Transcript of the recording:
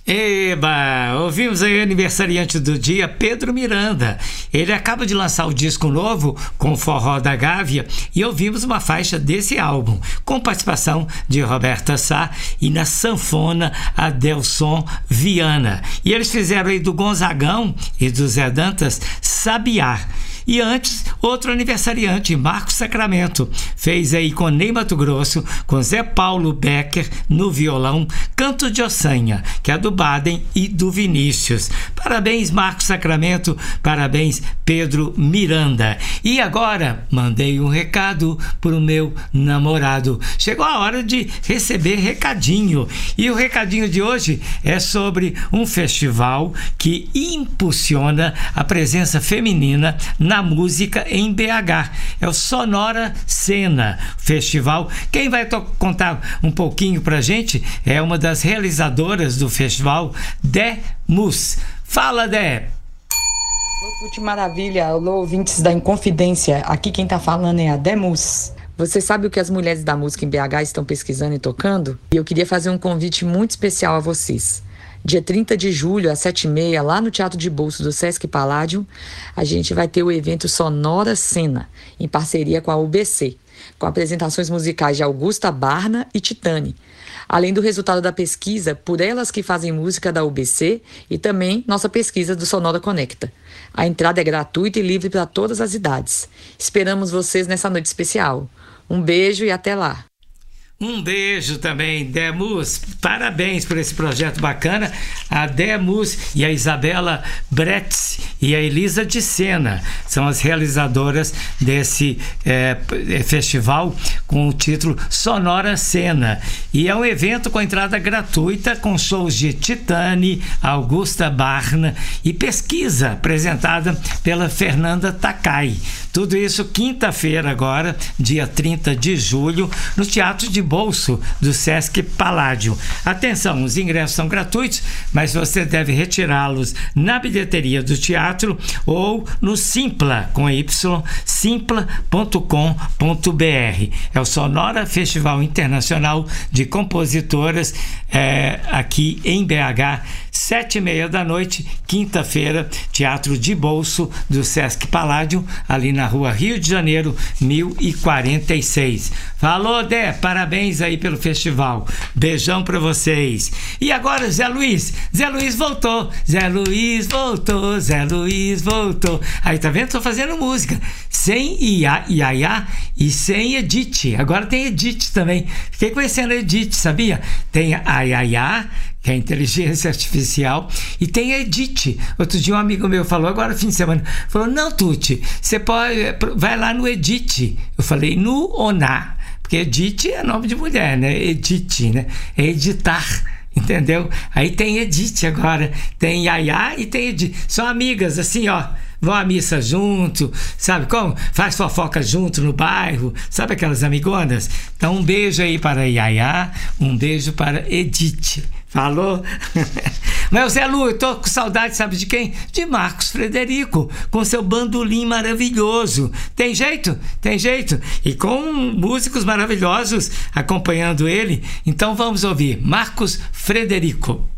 Eba, ouvimos aí o aniversariante do dia, Pedro Miranda. Ele acaba de lançar o disco novo com o Forró da Gávea e ouvimos uma faixa desse álbum, com participação de Roberta Sá e na sanfona Adelson Viana. E eles fizeram aí do Gonzagão e do Zé Dantas Sabiá. E antes, outro aniversariante, Marcos Sacramento, fez aí com Ney Matogrosso, com Zé Paulo Becker no violão, Canto de Ossanha, que é do Baden e do Vinícius. Parabéns, Marcos Sacramento, parabéns, Pedro Miranda. E agora, mandei um recado pro meu namorado. Chegou a hora de receber recadinho. E o recadinho de hoje é sobre um festival que impulsiona a presença feminina na música em BH. É o Sonora Cena Festival. Quem vai contar um pouquinho pra gente é uma das realizadoras do festival, Dé Mus. Fala, Dé! Alô, Tuti Maravilha, alô, ouvintes da Inconfidência. Aqui quem tá falando é a Dé Mus. Você sabe o que as mulheres da música em BH estão pesquisando e tocando? E eu queria fazer um convite muito especial a vocês. Dia 30 de julho, às 7h30, lá no Teatro de Bolso do Sesc Palladium, a gente vai ter o evento Sonora Cena, em parceria com a UBC, com apresentações musicais de Augusta Barna e Titane, além do resultado da pesquisa por elas que fazem música da UBC e também nossa pesquisa do Sonora Conecta. A entrada é gratuita e livre para todas as idades. Esperamos vocês nessa noite especial. Um beijo e até lá! Um beijo também, Dé Mus. Parabéns por esse projeto bacana. A Dé Mus e a Isabela Bretz e a Elisa de Sena são as realizadoras desse festival com o título Sonora Cena. E é um evento com entrada gratuita, com shows de Titane, Augusta Barna e pesquisa apresentada pela Fernanda Takai. Tudo isso quinta-feira agora, dia 30 de julho, no Teatro de Bolso do Sesc Palladium. Atenção, os ingressos são gratuitos, mas você deve retirá-los na bilheteria do teatro ou no Simpla, com Y, simpla.com.br. É o Sonora Festival Internacional de Compositoras aqui em BH, 7h30 da noite, quinta-feira, Teatro de Bolso do Sesc Palladium, ali na rua Rio de Janeiro, 1046. Falou, Dé, parabéns aí pelo festival. Beijão pra vocês. E agora, Zé Luiz voltou. Zé Luiz voltou. Aí, tá vendo? Tô fazendo música. Sem Iaiá e sem Edith. Agora tem Edith também. Fiquei conhecendo a Edith, sabia? Tem a Iaiá, que é inteligência artificial, e tem a Edith. Outro dia um amigo meu falou, agora fim de semana, falou, não, Tuti, você vai lá no Edith. Eu falei, no ou na? Porque Edith é nome de mulher, né? Edith, né? É editar, entendeu? Aí tem Edith agora, tem Iaiá e tem Edith. São amigas, assim, ó. Vão à missa junto, sabe como? Faz fofoca junto no bairro, sabe aquelas amigonas? Então um beijo aí para Iaiá, um beijo para Edith. Falou? Mas, Zé Lu, eu tô com saudade, sabe de quem? De Marcos Frederico, com seu bandolim maravilhoso. Tem jeito? Tem jeito. E com músicos maravilhosos acompanhando ele. Então vamos ouvir Marcos Frederico.